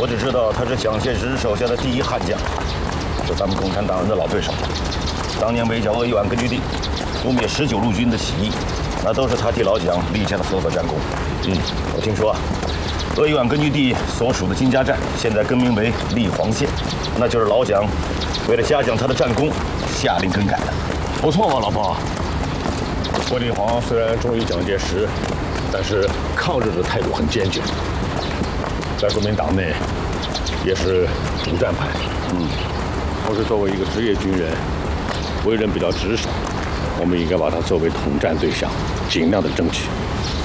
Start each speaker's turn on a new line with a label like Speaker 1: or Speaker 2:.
Speaker 1: 我只知道他是蒋介石手下的第一悍将，是咱们共产党人的老对手。当年围剿鄂豫皖根据地，扑灭19路军的起义，那都是他替老蒋立下的赫赫战功。我听说，鄂豫皖根据地所属的金家寨现在更名为立煌县，那就是老蒋为了嘉奖他的战功，下令更改的。
Speaker 2: 不错嘛，老包。郭立煌虽然忠于蒋介石，但是抗日的态度很坚决，在国民党内也是主战派。同时作为一个职业军人，为人比较直爽，我们应该把他作为统战对象，尽量的争取。